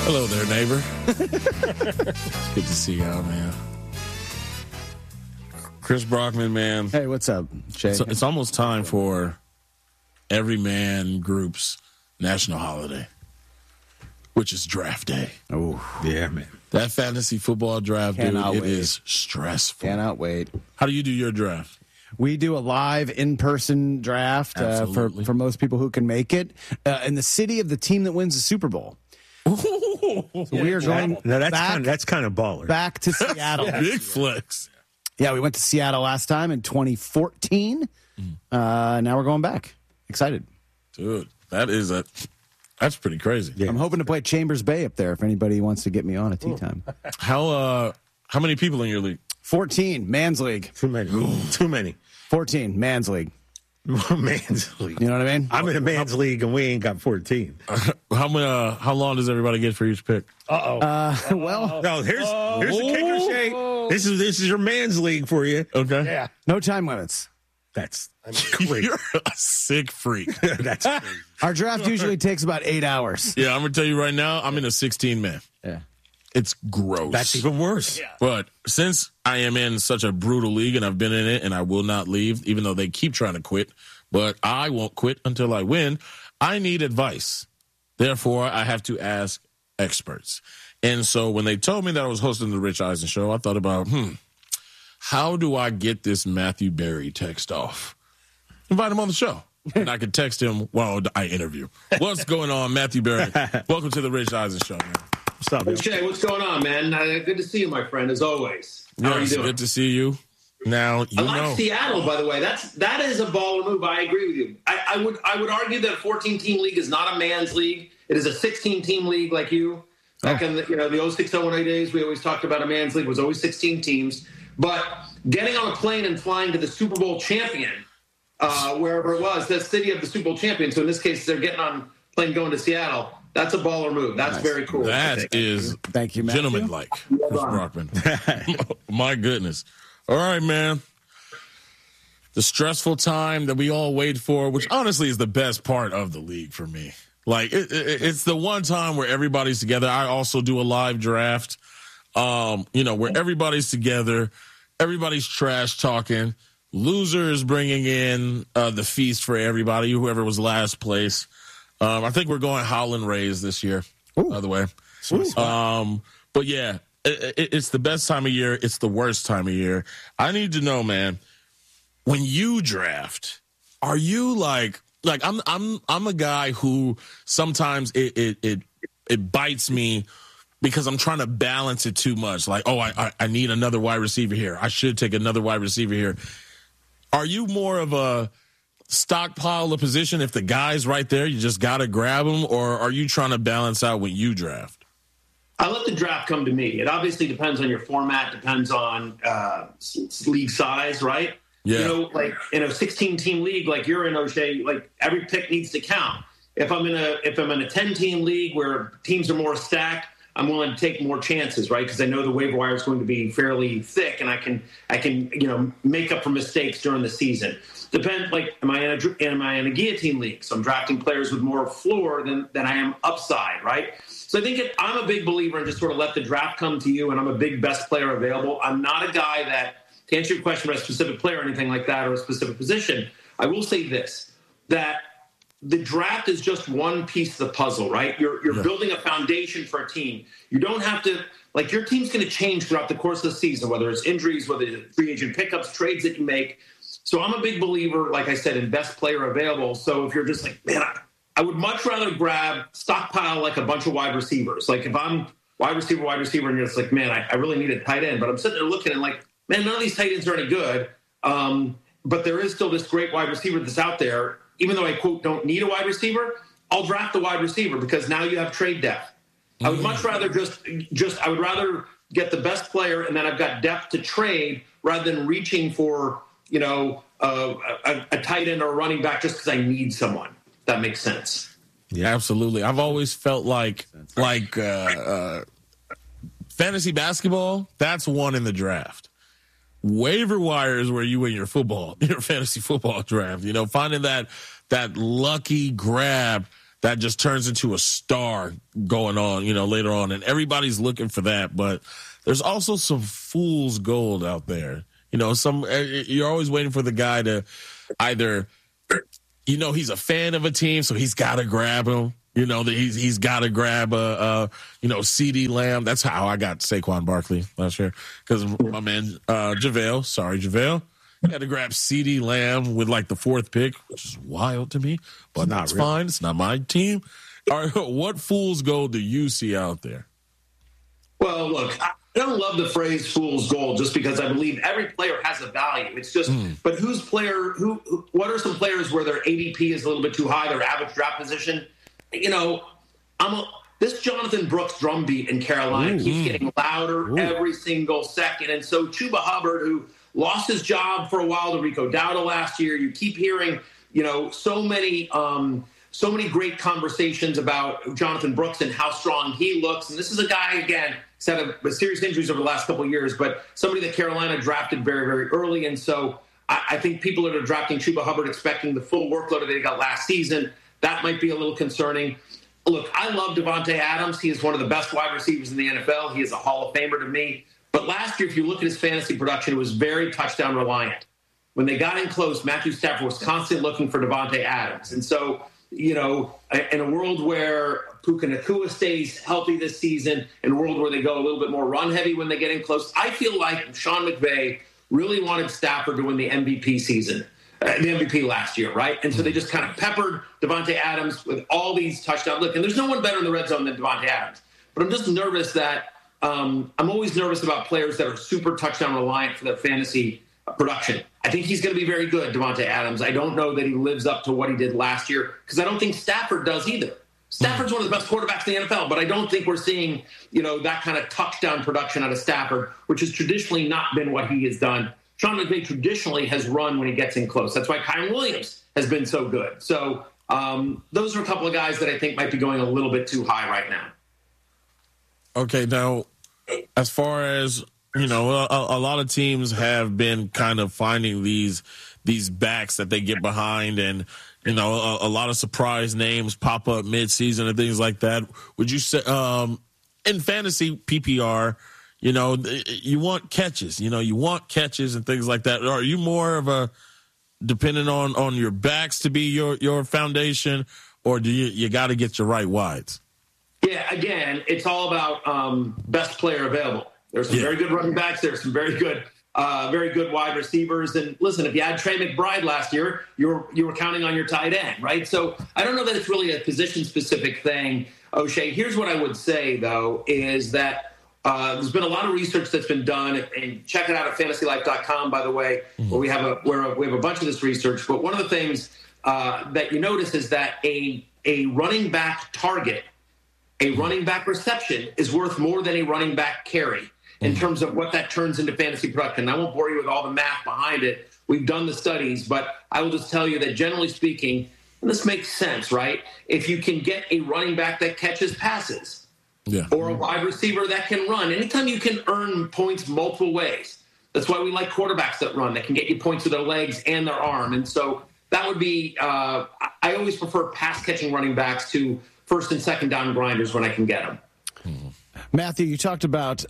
Hello there, neighbor. It's good to see y'all, man. Chris Brockman, man. Hey, what's up, Jay? It's almost time for every man group's national holiday, which is draft day. Oh, yeah, man. That fantasy football draft, Cannot dude, wait. it is stressful. Cannot wait. How do you do your draft? We do a live in-person draft for most people who can make it in the city of the team that wins the Super Bowl. So we are going That's kind of baller. back to Seattle. Big flex. Yeah, we went to Seattle last time in 2014. Now we're going back. Excited. Dude, that's pretty crazy. Yeah. I'm hoping to play Chambers Bay up there if anybody wants to get me on a tee time. How many people in your league? 14, Man's League. Too many. Too many. 14, Man's League. Man's league. You know what I mean? I'm in a man's league and we ain't got 14. How long does everybody get for each pick? Well, No, here's the kicker, Shay. This is your man's league for you. Okay. Yeah. no time limits. That's great. You're a sick freak. That's crazy. Our draft usually takes about 8 hours. Yeah, I'm going to tell you right now, I'm in a 16-man. Yeah. It's gross. That's even worse. But since I am in such a brutal league and I've been in it and I will not leave, even though they keep trying to quit, but I won't quit until I win, I need advice. Therefore, I have to ask experts. And so when they told me that I was hosting the Rich Eisen show, I thought about, how do I get this Matthew Berry text off? Invite him on the show. And I could text him while I interview. What's going on, Matthew Berry? Welcome to the Rich Eisen show, man. What's up, man? Jay, what's going on, man? Good to see you, my friend, as always. How are you Yes, doing? good to see you. Now, I like Seattle, by the way. That is a baller move. I agree with you. I would argue that a 14-team league is not a man's league. It is a 16-team league, like you. Back in the 06-08 days, we always talked about a man's league. It was always 16 teams. But getting on a plane and flying to the Super Bowl champion, wherever it was, the city of the Super Bowl champion. So in this case, they're getting on a plane going to Seattle. That's a baller move. That's very cool. That is Thank you, Matthew. gentleman-like, Chris Brockman. My goodness. All right, man. The stressful time that we all wait for, which honestly is the best part of the league for me. Like, it's the one time where everybody's together. I also do a live draft, where everybody's together, everybody's trash talking. Loser is bringing in the feast for everybody, whoever was last place. I think we're going Howland Rays this year, by the way. But yeah, it's the best time of year. It's the worst time of year. I need to know, man, when you draft, are you like I'm a guy who sometimes it bites me because I'm trying to balance it too much. Like, I need another wide receiver here. I should take another wide receiver here. Are you more of a stockpile of position? If the guy's right there, you just got to grab him? Or are you trying to balance out when you draft? I let the draft come to me. It obviously depends on your format, depends on league size, right? Yeah. Like in a 16-team league, like you're in, O'Shea, like every pick needs to count. If I'm in a 10-team league where teams are more stacked, I'm willing to take more chances, right? Because I know the waiver wire is going to be fairly thick, and I can make up for mistakes during the season. Depend, like, am I in a guillotine league? So I'm drafting players with more floor than I am upside, right? So I think I'm a big believer in just sort of let the draft come to you, and I'm a big best player available. I'm not a guy that, to answer your question about a specific player or anything like that or a specific position, I will say this, that the draft is just one piece of the puzzle, right? You're building a foundation for a team. You don't have to, like, your team's going to change throughout the course of the season, whether it's injuries, whether it's free agent pickups, trades that you make. So I'm a big believer, like I said, in best player available. So if you're just like, man, I would much rather stockpile like a bunch of wide receivers. Like if I'm wide receiver, and you're just like, man, I really need a tight end. But I'm sitting there looking and like, man, none of these tight ends are any good. But there is still this great wide receiver that's out there. Even though I, quote, don't need a wide receiver, I'll draft the wide receiver because now you have trade depth. I would much rather I would rather get the best player and then I've got depth to trade rather than reaching for, a tight end or a running back just because I need someone. If that makes sense. Yeah, absolutely. I've always felt like fantasy basketball, that's one in the draft. Waiver wire is where you win your fantasy football draft. Finding that lucky grab that just turns into a star going on, later on. And everybody's looking for that. But there's also some fool's gold out there. You're always waiting for the guy to either, he's a fan of a team, so he's got to grab him. He's got to grab CeeDee Lamb. That's how I got Saquon Barkley last year, because my man JaVale, he had to grab CeeDee Lamb with like the 4th pick, which is wild to me, but that's really fine. It's not my team. All right, what fool's gold do you see out there? Well, look, I don't love the phrase fool's gold just because I believe every player has a value. It's just, but what are some players where their ADP is a little bit too high, their average draft position? This Jonathan Brooks drumbeat in Carolina keeps getting louder every single second. And so Chuba Hubbard, who lost his job for a while to Rico Dowdle last year, you keep hearing, so many great conversations about Jonathan Brooks and how strong he looks. And this is a guy, again, he's had a serious injuries over the last couple of years, but somebody that Carolina drafted very, very early. And so I think people that are drafting Chuba Hubbard expecting the full workload that they got last season, that might be a little concerning. Look, I love Davante Adams. He is one of the best wide receivers in the NFL. He is a Hall of Famer to me. But last year, if you look at his fantasy production, it was very touchdown reliant. When they got in close, Matthew Stafford was constantly looking for Davante Adams. And so, in a world where Puka Nacua stays healthy this season, in a world where they go a little bit more run heavy when they get in close, I feel like Sean McVay really wanted Stafford to win the MVP season. The MVP last year, right? And so they just kind of peppered Davante Adams with all these touchdowns. Look, and there's no one better in the red zone than Davante Adams. But I'm just nervous that I'm always nervous about players that are super touchdown reliant for their fantasy production. I think he's going to be very good, Davante Adams. I don't know that he lives up to what he did last year because I don't think Stafford does either. Stafford's one of the best quarterbacks in the NFL, but I don't think we're seeing, that kind of touchdown production out of Stafford, which has traditionally not been what he has done. Sean McVay traditionally has run when he gets in close. That's why Kyren Williams has been so good. So those are a couple of guys that I think might be going a little bit too high right now. Okay, now, as far as, a lot of teams have been kind of finding these backs that they get behind, and, a lot of surprise names pop up mid-season and things like that. Would you say, in fantasy PPR, you want catches, and things like that. Are you more of a dependent on your backs to be your foundation, or do you got to get your right wides? Yeah, again, it's all about best player available. There's some very good running backs. There's some very good wide receivers. And listen, if you had Trey McBride last year, you were counting on your tight end, right? So I don't know that it's really a position-specific thing, O'Shea. Here's what I would say, though, is that there's been a lot of research that's been done, and check it out at fantasylife.com, by the way, where we have a bunch of this research. But one of the things that you notice is that a running back target, a running back reception is worth more than a running back carry in terms of what that turns into fantasy production. I won't bore you with all the math behind it. We've done the studies, but I will just tell you that generally speaking, and this makes sense, right? If you can get a running back that catches passes, or a wide receiver that can run. Anytime you can earn points multiple ways. That's why we like quarterbacks that run, that can get you points with their legs and their arm. And so that would be I always prefer pass-catching running backs to first and second down grinders when I can get them. Matthew, you talked about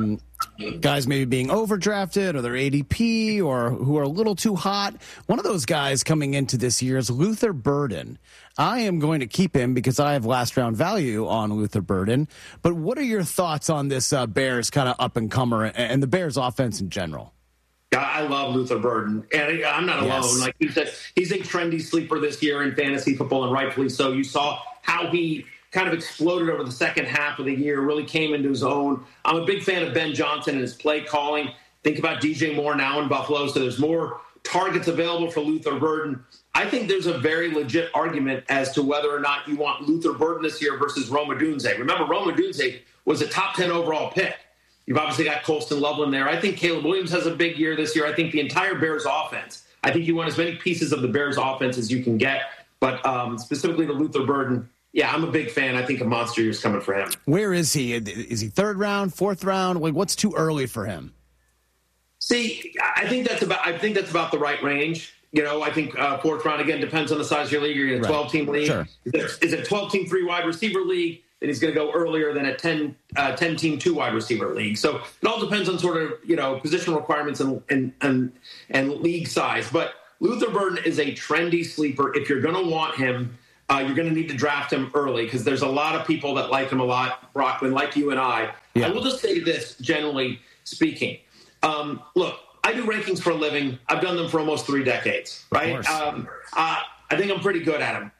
guys maybe being overdrafted or their ADP or who are a little too hot. One of those guys coming into this year is Luther Burden. I am going to keep him because I have last-round value on Luther Burden. But what are your thoughts on this Bears kind of up-and-comer and the Bears offense in general? I love Luther Burden, and I'm not alone. Like he's a trendy sleeper this year in fantasy football, and rightfully so. You saw how he kind of exploded over the second half of the year, really came into his own. I'm a big fan of Ben Johnson and his play calling. Think about DJ Moore now in Buffalo, so there's more targets available for Luther Burden. I think there's a very legit argument as to whether or not you want Luther Burden this year versus Rome Odunze. Remember, Rome Odunze was a top 10 overall pick. You've obviously got Colston Loveland there. I think Caleb Williams has a big year this year. I think the entire Bears offense. I think you want as many pieces of the Bears offense as you can get. But specifically to Luther Burden, yeah, I'm a big fan. I think a monster year is coming for him. Where is he? Is he third round, fourth round? Like, what's too early for him? See, I think that's about the right range. I think fourth round, again, depends on the size of your league. You're in a 12-team league. Sure. Is it a 12-team 3-wide receiver league? Then he's going to go earlier than a 10-team 2-wide receiver league. So it all depends on sort of, position requirements and league size. But Luther Burden is a trendy sleeper. If you're going to want him, you're going to need to draft him early because there's a lot of people that like him a lot, Brockman, like you and I. Yeah. I will just say this, generally speaking. Look, I do rankings for a living. I've done them for almost 3 decades, right? I think I'm pretty good at them.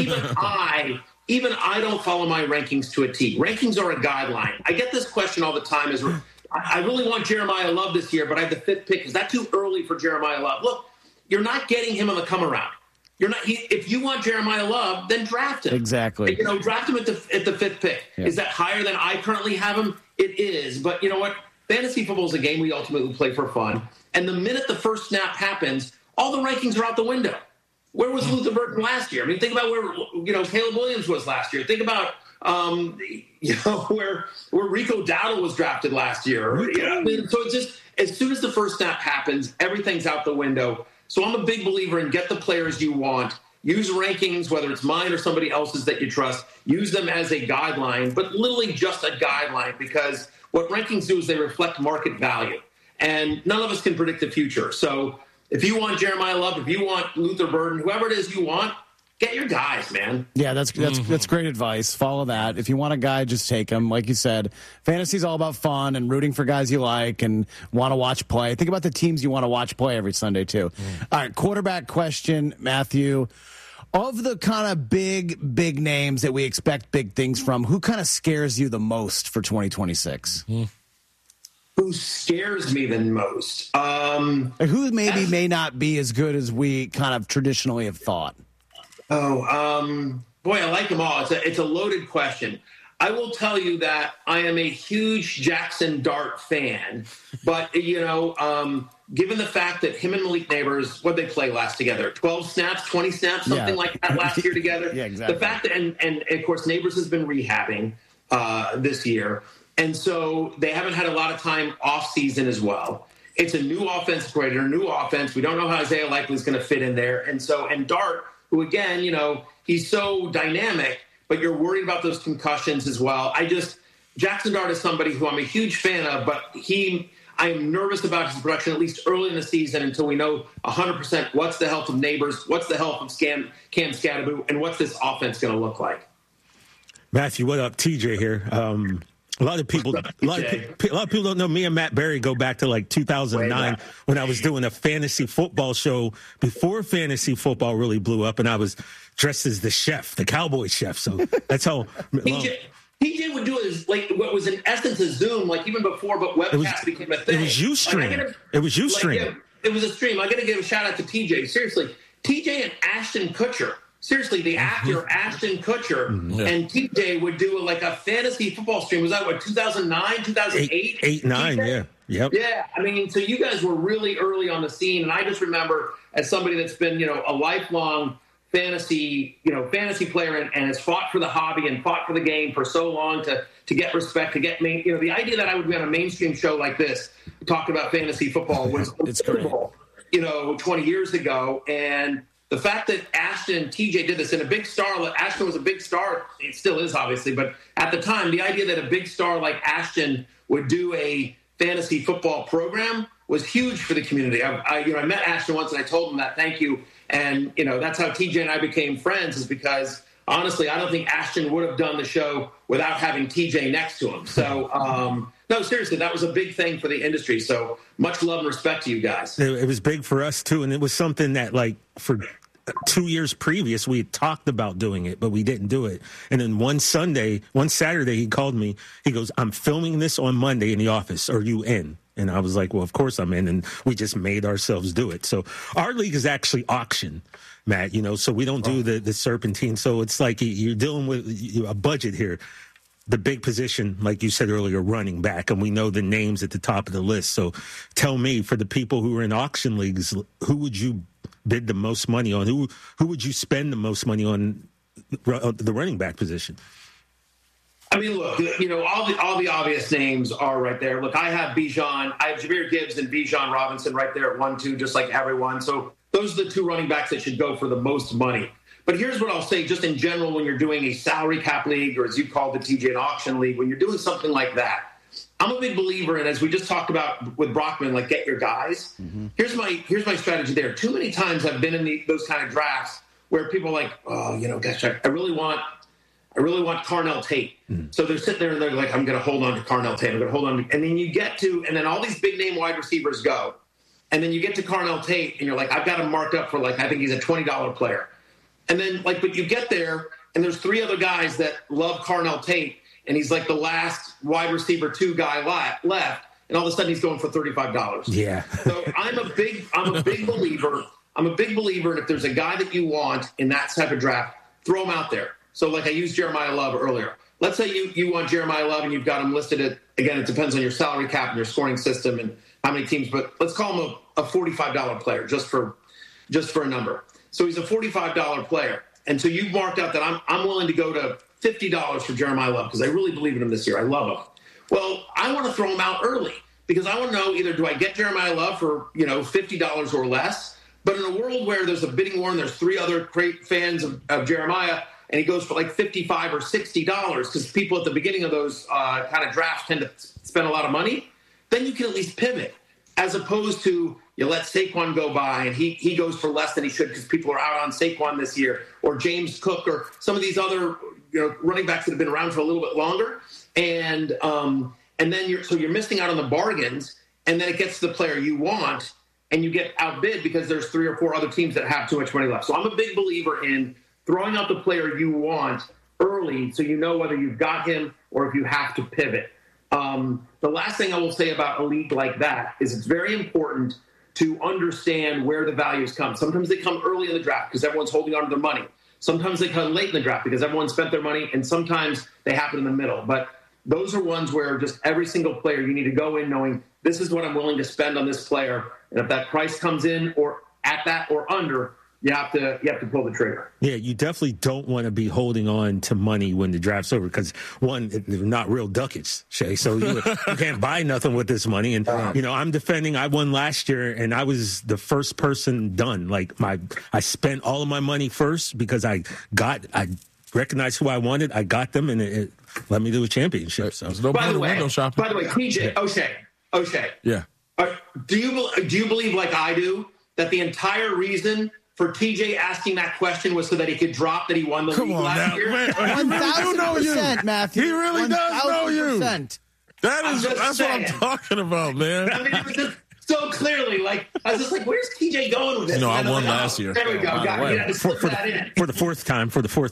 Even I don't follow my rankings to a T. Rankings are a guideline. I get this question all the time. I really want Jeremiah Love this year, but I have the 5th pick. Is that too early for Jeremiah Love? Look, you're not getting him on the come around. You're not. If you want Jeremiah Love, then draft him. Exactly. Draft him at the 5th pick. Yeah. Is that higher than I currently have him? It is. But you know what? Fantasy football is a game we ultimately play for fun. And the minute the first snap happens, all the rankings are out the window. Where was Luther Burden last year? I mean, think about where Caleb Williams was last year. Think about where Rico Dowdle was drafted last year. So it's just as soon as the first snap happens, everything's out the window. So I'm a big believer in get the players you want. Use rankings, whether it's mine or somebody else's that you trust. Use them as a guideline, but literally just a guideline because what rankings do is they reflect market value. And none of us can predict the future. So if you want Jeremiah Love, if you want Luther Burden, whoever it is you want, get your guys, man. Yeah, that's great advice. Follow that. If you want a guy, just take him. Like you said, fantasy's all about fun and rooting for guys you like and want to watch play. Think about the teams you want to watch play every Sunday, too. All right, quarterback question, Matthew. Of the kind of big names that we expect big things from, who kind of scares you the most for 2026? Who scares me the most? Who may not be as good as we kind of traditionally have thought? Boy, I like them all. It's a loaded question. I will tell you that I am a huge Jackson Dart fan, but given the fact that him and Malik Neighbors, what they play last together, 12 snaps, 20 snaps, something like that last year together. Yeah, exactly. The fact that, and of course, Neighbors has been rehabbing this year. And so they haven't had a lot of time off season as well. It's a new offensive coordinator, a new offense. We don't know how Isaiah Likely is going to fit in there. And Dart, who again, he's so dynamic, but you're worried about those concussions as well. Jackson Dart is somebody who I'm a huge fan of, but I am nervous about his production, at least early in the season, until we know 100% what's the health of Neighbors, what's the health of Cam Scatterbo, and what's this offense going to look like. Matthew, what up? TJ here. A lot of people don't know me and Matt Berry go back to like 2009 when I was doing a fantasy football show before fantasy football really blew up, and I was dressed as the chef, the cowboy chef. So that's how. TJ would do what was in essence a Zoom, like even before, but webcast became a thing. It was Ustream. It was Ustream. It was a stream. I got to give a shout out to TJ. Seriously, TJ and Ashton Kutcher. Seriously, the actor Ashton Kutcher and TJ would do a fantasy football stream. Was that 2009, 2008? 8, 9, yeah. Yep. Yeah, I mean, so you guys were really early on the scene, and I just remember as somebody that's been, a lifelong fantasy player and has fought for the hobby and fought for the game for so long to get respect, to get the idea that I would be on a mainstream show like this talking about fantasy football was incredible, 20 years ago. And the fact that Ashton and TJ did this, and a big star, Ashton was a big star, it still is obviously, but at the time, the idea that a big star like Ashton would do a fantasy football program was huge for the community. I met Ashton once and I told him that, thank you. And, that's how TJ and I became friends, is because honestly, I don't think Ashton would have done the show without having TJ next to him. So, no, seriously, that was a big thing for the industry. So much love and respect to you guys. It was big for us, too. And it was something that, for 2 years previous, we had talked about doing it, but we didn't do it. And then one Saturday, he called me. He goes, I'm filming this on Monday in the office. Are you in? And I was like, well, of course I'm in. And we just made ourselves do it. So our league is actually auction, Matt, so we don't do the serpentine. So it's like you're dealing with a budget here. The big position, like you said earlier, running back, and we know the names at the top of the list. So tell me, for the people who are in auction leagues, who would you bid the most money on? Who would you spend the most money on the running back position? I mean, look, all the obvious names are right there. Look, I have Jahmyr Gibbs and Bijan Robinson right there at 1-2, just like everyone. So those are the two running backs that should go for the most money. But here's what I'll say, just in general, when you're doing a salary cap league, or as you call the TJ, an auction league, when you're doing something like that, I'm a big believer in, as we just talked about with Brockman, like, get your guys. Mm-hmm. Here's my strategy there. Too many times I've been in those kind of drafts where people are like, oh, gosh, I really want Carnell Tate. Mm-hmm. So they're sitting there and they're like, I'm going to hold on to Carnell Tate. I'm going to hold on. And then and then all these big name wide receivers go. And then you get to Carnell Tate and you're like, I've got him marked up for, like, I think he's a $20 player. And then, like, but you get there, and there's three other guys that love Carnell Tate, and he's like the last wide receiver 2 guy left, and all of a sudden he's going for $35. Yeah. So I'm a big believer. I'm a big believer, and if there's a guy that you want in that type of draft, throw him out there. So, like, I used Jeremiah Love earlier. Let's say you want Jeremiah Love, and you've got him listed at, again, it depends on your salary cap and your scoring system and how many teams, but let's call him a $45 player just for a number. So he's a $45 player. And so you've marked out that I'm willing to go to $50 for Jeremiah Love because I really believe in him this year. I love him. Well, I want to throw him out early because I want to know, either do I get Jeremiah Love for, $50 or less? But in a world where there's a bidding war and there's three other great fans of Jeremiah, and he goes for like $55 or $60 because people at the beginning of those kind of drafts tend to spend a lot of money, then you can at least pivot, as opposed to you let Saquon go by and he goes for less than he should because people are out on Saquon this year, or James Cook, or some of these other running backs that have been around for a little bit longer, and then you're missing out on the bargains, and then it gets to the player you want, and you get outbid because there's 3 or 4 other teams that have too much money left. So I'm a big believer in throwing out the player you want early so you know whether you've got him or if you have to pivot. The last thing I will say about a league like that is it's very important to understand where the values come. Sometimes they come early in the draft because everyone's holding on to their money. Sometimes they come late in the draft because everyone spent their money, and sometimes they happen in the middle. But those are ones where just every single player, you need to go in knowing this is what I'm willing to spend on this player. And if that price comes in or at that or under, you have to pull the trigger. Yeah, you definitely don't want to be holding on to money when the draft's over because, one, they're not real ducats, Shay. So you can't buy nothing with this money. And, I'm defending. I won last year, and I was the first person done. Like, I spent all of my money first because I recognized who I wanted. I got them, and it let me do a championship. So, by the way, TJ, O'Shea. Yeah. Do you believe, like I do, that the entire reason for TJ asking that question was so that he could drop that he won the league last year? 1,000%, Matthew. He really does know you. 1,000%. That's what I'm talking about, man. I mean, it was just so clearly, like, I was just like, where's TJ going with this? I won last year. There we go. For the fourth time.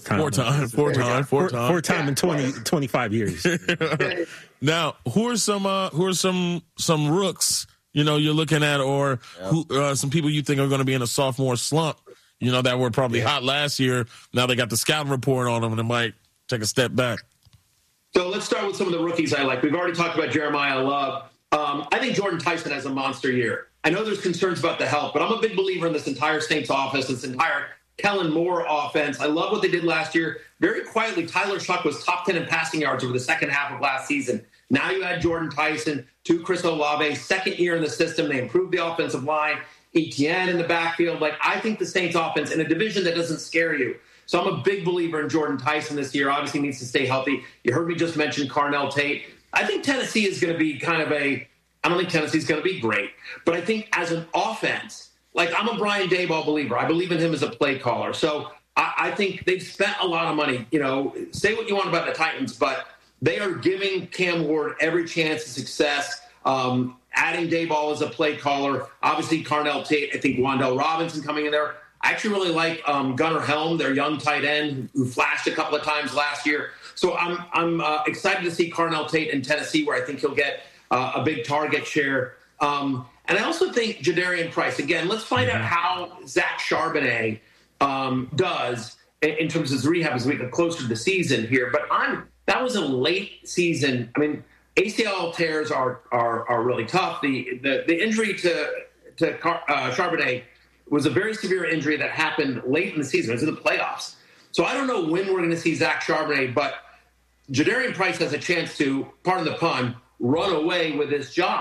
Fourth time in 25 years. Now, who are some rooks, you're looking at, or some people you think are going to be in a sophomore slump, that were probably hot last year. Now they got the scouting report on them, and it might take a step back. So let's start with some of the rookies I like. We've already talked about Jeremiah Love. I think Jordan Tyson has a monster year. I know there's concerns about the health, but I'm a big believer in this entire Saints offense, this entire Kellen Moore offense. I love what they did last year. Very quietly, Tyler Shuck was top 10 in passing yards over the second half of last season. Now you add Jordan Tyson to Chris Olave, second year in the system. They improved the offensive line. Etienne in the backfield. Like, I think the Saints offense in a division that doesn't scare you. So I'm a big believer in Jordan Tyson this year. Obviously needs to stay healthy. You heard me just mention Carnell Tate. I think Tennessee is going to be I don't think Tennessee's going to be great, but I think as an offense, like, I'm a Brian Daboll believer. I believe in him as a play caller. So I think they've spent a lot of money. Say what you want about the Titans, but they are giving Cam Ward every chance of success. Adding Daboll as a play caller, obviously Carnell Tate. I think Wan'Dale Robinson coming in there. I actually really like Gunnar Helm, their young tight end who flashed a couple of times last year. So I'm excited to see Carnell Tate in Tennessee, where I think he'll get a big target share. And I also think Jadarian Price. Again, let's find out how Zach Charbonnet does in terms of his rehab as we get closer to the season here. But that was a late season. I mean, ACL tears are really tough. The injury to Charbonnet was a very severe injury that happened late in the season. It was in the playoffs. So I don't know when we're going to see Zach Charbonnet, but Jadarian Price has a chance to, pardon the pun, run away with his job.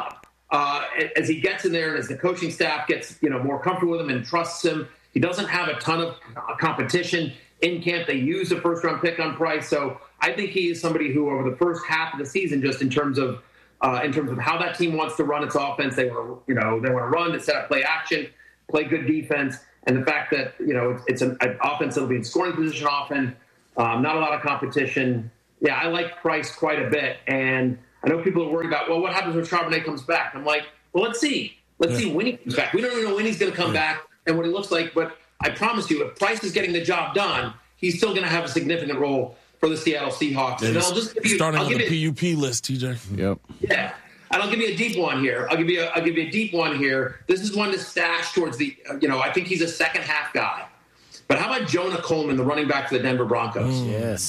as he gets in there and as the coaching staff gets more comfortable with him and trusts him, he doesn't have a ton of competition in camp. They use a first-round pick on Price, so I think he is somebody who, over the first half of the season, just in terms of how that team wants to run its offense, they want to run to set up play action, play good defense, and the fact that it's an offense that'll be in scoring position often, not a lot of competition. Yeah, I like Price quite a bit, and I know people are worried about, well, what happens when Charbonnet comes back? I'm like, well, let's see. Let's see when he comes back. We don't even know when he's going to come back and what he looks like, but I promise you, if Price is getting the job done, he's still going to have a significant role for the Seattle Seahawks. And I'll just give you, starting on the PUP list, TJ. Yep. Yeah. And I'll give you a deep one here. I'll give you a deep one here. This is one to stash towards the, I think he's a second half guy. But how about Jonah Coleman, the running back for the Denver Broncos? Yes.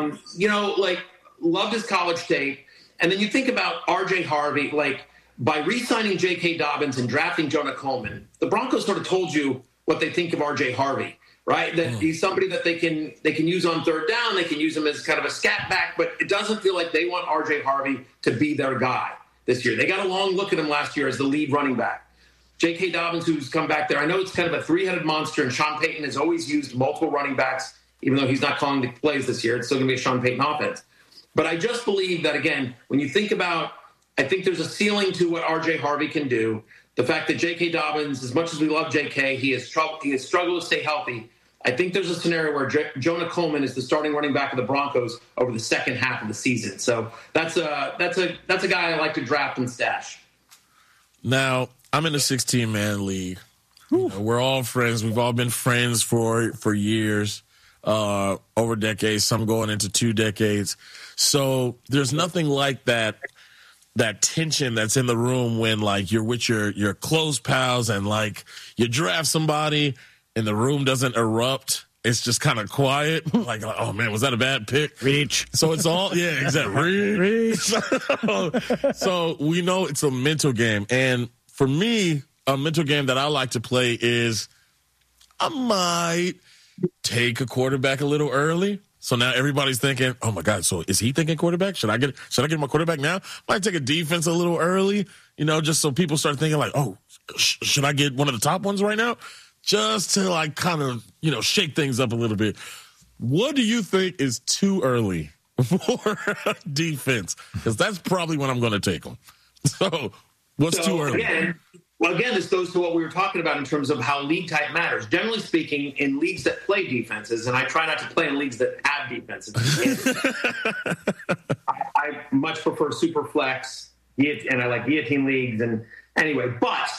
Loved his college tape. And then you think about R.J. Harvey, by re-signing J.K. Dobbins and drafting Jonah Coleman, the Broncos sort of told you what they think of R.J. Harvey, right? That he's somebody that they can use on third down. They can use him as kind of a scat back, but it doesn't feel like they want R.J. Harvey to be their guy this year. They got a long look at him last year as the lead running back. J.K. Dobbins, who's come back there, I know it's kind of a three-headed monster, and Sean Payton has always used multiple running backs, even though he's not calling the plays this year. It's still going to be a Sean Payton offense. But I just believe that, again, when you think about, I think there's a ceiling to what R.J. Harvey can do. The fact that J.K. Dobbins, as much as we love J.K., he has struggled to stay healthy. I think there's a scenario where Jonah Coleman is the starting running back of the Broncos over the second half of the season. So that's a guy I like to draft and stash. Now, I'm in a 16-man league. We're all friends. We've all been friends for years, over decades, some going into 2 decades. So there's nothing like that tension that's in the room when you're with your close pals and you draft somebody and the room doesn't erupt. It's just kind of quiet. Oh man, was that a bad pick? Reach. So it's all, yeah, exactly. Reach. So we know it's a mental game. And for me, a mental game that I like to play is I might take a quarterback a little early. So now everybody's thinking, oh my God, so is he thinking quarterback? Should I get my quarterback now? Might take a defense a little early, just so people start thinking should I get one of the top ones right now? Just to kind of, shake things up a little bit. What do you think is too early for defense? Because that's probably when I'm going to take them. So what's too early? Again, this goes to what we were talking about in terms of how league type matters. Generally speaking, in leagues that play defenses, and I try not to play in leagues that have defenses. I much prefer super flex, and I like guillotine leagues. And anyway, but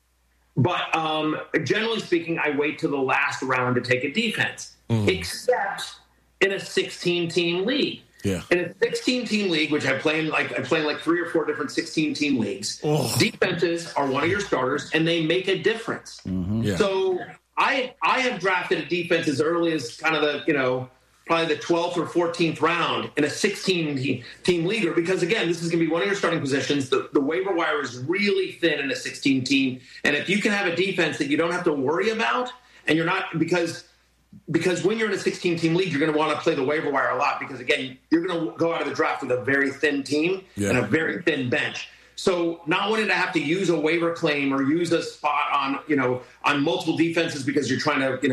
generally speaking, I wait till the last round to take a defense, except in a 16-team league. Yeah. In a 16-team league, which I play in 3 or 4 different 16-team leagues, defenses are one of your starters, and they make a difference. Mm-hmm. Yeah. So I have drafted a defense as early as kind of the, probably the 12th or 14th round in a 16-team leaguer because, again, this is going to be one of your starting positions. The waiver wire is really thin in a 16-team, and if you can have a defense that you don't have to worry about, and you're not because when you're in a 16-team league, you're going to want to play the waiver wire a lot because, again, you're going to go out of the draft with a very thin team and a very thin bench. So not wanting to have to use a waiver claim or use a spot on multiple defenses because you're trying to,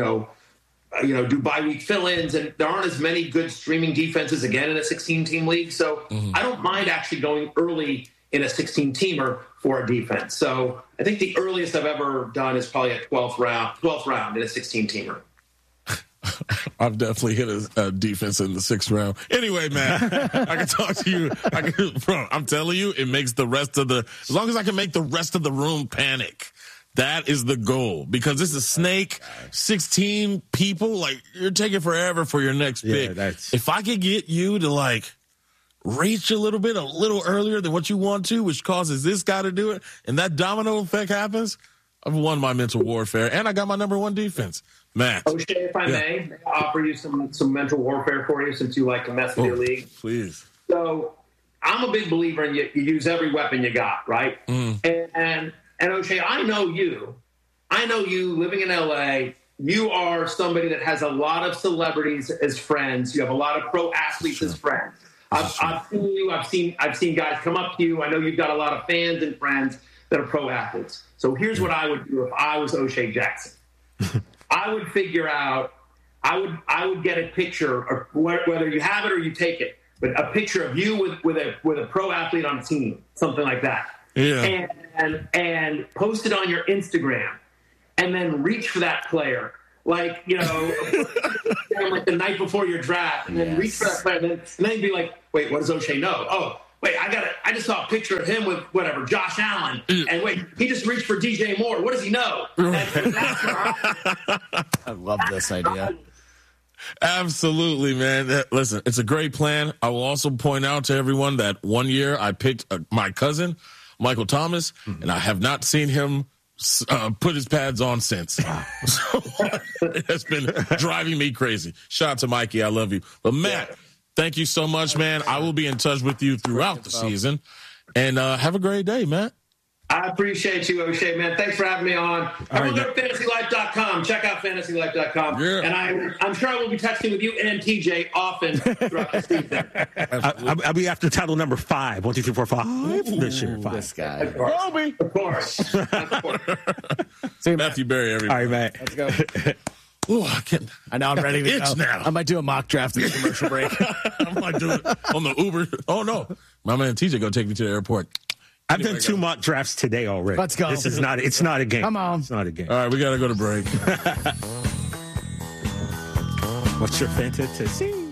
do bye-week fill-ins, and there aren't as many good streaming defenses, again, in a 16-team league. So I don't mind actually going early in a 16-teamer for a defense. So I think the earliest I've ever done is probably a 12th round in a 16-teamer. I've definitely hit a defense in the 6th round. Anyway, man, I can talk to you. I'm telling you, it makes as long as I can make the rest of the room panic, that is the goal. Because this is snake, 16 people, you're taking forever for your next pick. If I could get you to reach a little earlier than what you want to, which causes this guy to do it, and that domino effect happens, I've won my mental warfare, and I got my number 1 defense. Matt. O'Shea, if I may offer you some mental warfare for you since you like to mess with your league. Please. So I'm a big believer in you use every weapon you got, right? And O'Shea, I know you living in LA. You are somebody that has a lot of celebrities as friends. You have a lot of pro athletes as friends. I've seen you. I've seen guys come up to you. I know you've got a lot of fans and friends that are pro athletes. So here's what I would do if I was O'Shea Jackson. I would figure out. I would get a picture, or whether you have it or you take it, but a picture of you with a pro athlete on a team, something like that. Yeah. And post it on your Instagram, and then reach for that player. Like, like the night before your draft, and then reach for that player, and then be like, wait, what does O'Shea know? Oh, wait, I just saw a picture of him with whatever, Josh Allen, and wait, he just reached for DJ Moore. What does he know? I love this idea. Absolutely, man. Listen, it's a great plan. I will also point out to everyone that one year I picked my cousin, Michael Thomas, and I have not seen him put his pads on since. So it's been driving me crazy. Shout out to Mikey. I love you. But Matt, thank you so much, man. I will be in touch with you throughout the season. And have a great day, Matt. I appreciate you, O'Shea, man. Thanks for having me on. Everyone go to fantasylife.com. Check out fantasylife.com. Yeah. And I'm sure I will be texting with you and TJ often throughout the season. I'll be after title number 5. 1, 2, 3, 4, 5 this year. 5. This guy. Of course. See you, Matthew Berry, everybody. All right, Matt. Let's go. Ooh, I know I'm ready to itch go. now. I might do a mock draft in the commercial break. I might do it on the Uber. Oh, no. My man TJ going to take me to the airport. I've done 2 mock drafts today already. Let's go. It's not a game. Come on. It's not a game. All right, we got to go to break. What's your fantasy?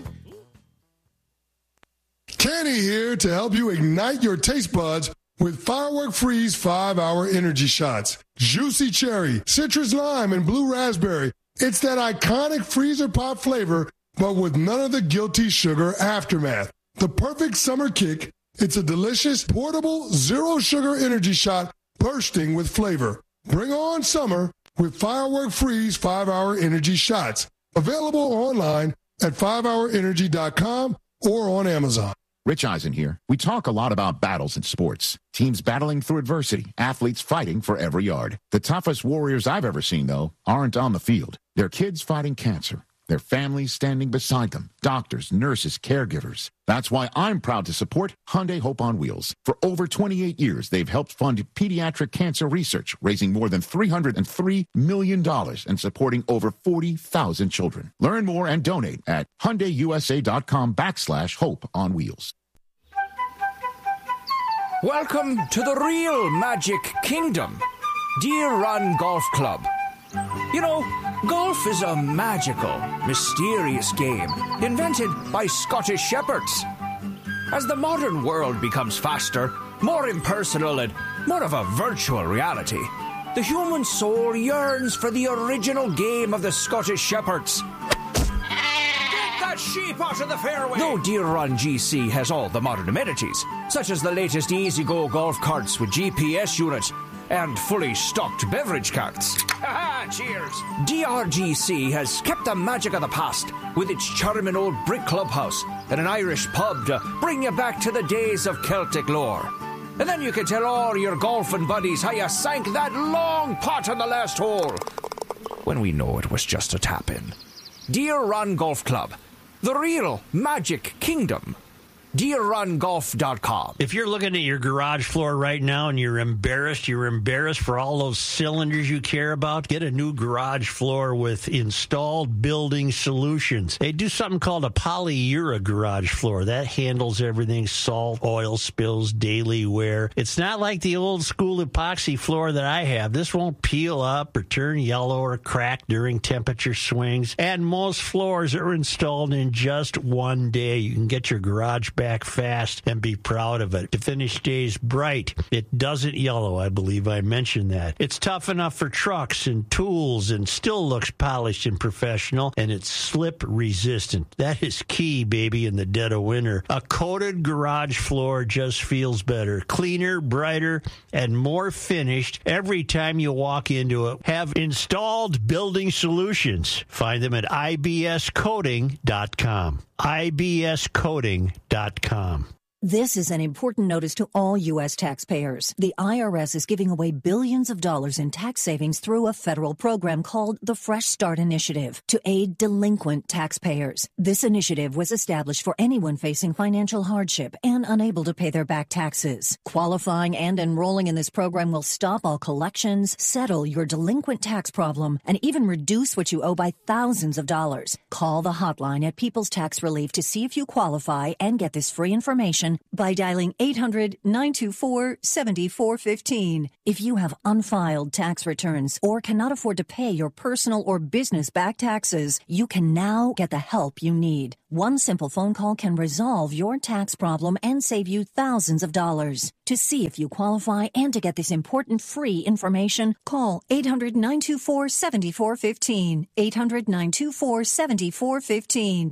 Kenny here to help you ignite your taste buds with Firework Freeze 5-Hour Energy Shots. Juicy cherry, citrus lime, and blue raspberry. It's that iconic freezer pop flavor, but with none of the guilty sugar aftermath. The perfect summer kick. It's a delicious, portable, zero-sugar energy shot bursting with flavor. Bring on summer with Firework Freeze 5-Hour Energy Shots. Available online at 5hourenergy.com or on Amazon. Rich Eisen here. We talk a lot about battles in sports. Teams battling through adversity, athletes fighting for every yard. The toughest warriors I've ever seen, though, aren't on the field. They're kids fighting cancer. Their families standing beside them. Doctors, nurses, caregivers. That's why I'm proud to support Hyundai Hope on Wheels. For over 28 years, they've helped fund pediatric cancer research, raising more than $303 million and supporting over 40,000 children. Learn more and donate at HyundaiUSA.com/Hope on Wheels. Welcome to the real Magic Kingdom, Deer Run Golf Club. You know, golf is a magical, mysterious game invented by Scottish shepherds. As the modern world becomes faster, more impersonal, and more of a virtual reality, the human soul yearns for the original game of the Scottish shepherds. Get that sheep out of the fairway! Though Deer Run GC has all the modern amenities, such as the latest easy-go golf carts with GPS unit and fully stocked beverage carts. Cheers! DRGC has kept the magic of the past with its charming old brick clubhouse and an Irish pub to bring you back to the days of Celtic lore. And then you can tell all your golfing buddies how you sank that long putt on the last hole, when we know it was just a tap-in. Deer Run Golf Club, the real Magic Kingdom. DeerRunGolf.com. If you're looking at your garage floor right now and you're embarrassed for all those cylinders you care about, get a new garage floor with Installed Building Solutions. They do something called a polyura garage floor. That handles everything, salt, oil spills, daily wear. It's not like the old school epoxy floor that I have. This won't peel up or turn yellow or crack during temperature swings. And most floors are installed in just one day. You can get your garage back fast and be proud of it. The finish stays bright. It doesn't yellow, I believe I mentioned that. It's tough enough for trucks and tools and still looks polished and professional, and it's slip resistant. That is key, baby, in the dead of winter. A coated garage floor just feels better, cleaner, brighter, and more finished every time you walk into it. Have Installed Building Solutions. Find them at ibscoating.com. ibscoating.com. This is an important notice to all U.S. taxpayers. The IRS is giving away billions of dollars in tax savings through a federal program called the Fresh Start Initiative to aid delinquent taxpayers. This initiative was established for anyone facing financial hardship and unable to pay their back taxes. Qualifying and enrolling in this program will stop all collections, settle your delinquent tax problem, and even reduce what you owe by thousands of dollars. Call the hotline at People's Tax Relief to see if you qualify and get this free information by dialing 800-924-7415. If you have unfiled tax returns or cannot afford to pay your personal or business back taxes, you can now get the help you need. One simple phone call can resolve your tax problem and save you thousands of dollars. To see if you qualify and to get this important free information, call 800-924-7415. 800-924-7415.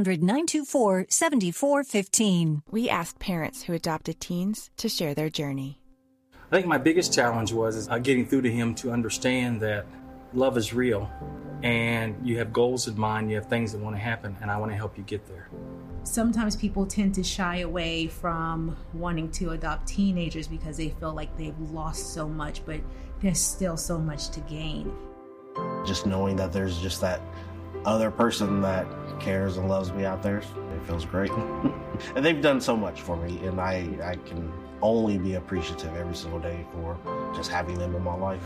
800-924-7415. We asked parents who adopted teens to share their journey. I think my biggest challenge was getting through to him to understand that love is real and you have goals in mind, you have things that want to happen, and I want to help you get there. Sometimes people tend to shy away from wanting to adopt teenagers because they feel like they've lost so much, but there's still so much to gain. Just knowing that there's just that other person that cares and loves me out there, it feels great. And they've done so much for me, and I can only be appreciative every single day for just having them in my life.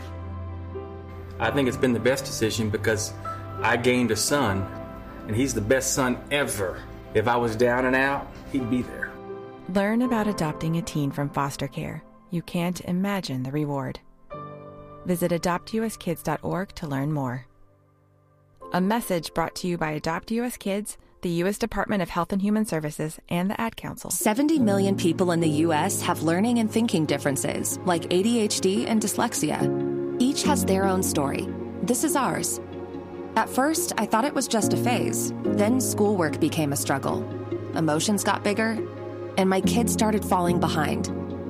I think it's been the best decision because I gained a son, and he's the best son ever. If I was down and out, he'd be there. Learn about adopting a teen from foster care. You can't imagine the reward. Visit adoptuskids.org to learn more. A message brought to you by Adopt US Kids, the U.S. Department of Health and Human Services, and the Ad Council. 70 million people in the U.S. have learning and thinking differences, like ADHD and dyslexia. Each has their own story. This is ours. At first, I thought it was just a phase. Then schoolwork became a struggle. Emotions got bigger, and my kids started falling behind.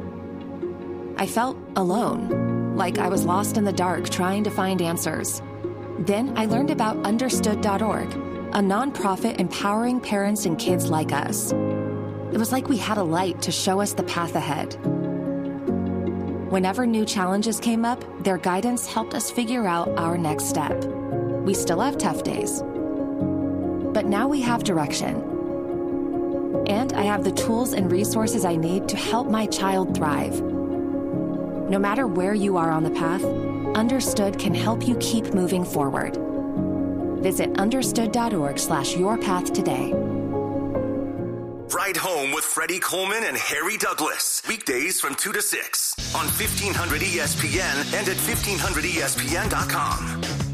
I felt alone, like I was lost in the dark trying to find answers. Then I learned about Understood.org, a nonprofit empowering parents and kids like us. It was like we had a light to show us the path ahead. Whenever new challenges came up, their guidance helped us figure out our next step. We still have tough days, but now we have direction. And I have the tools and resources I need to help my child thrive. No matter where you are on the path, Understood can help you keep moving forward. Visit understood.org/yourpath today. Ride Home with Freddie Coleman and Harry Douglas. Weekdays from 2 to 6 on 1500 ESPN and at 1500ESPN.com.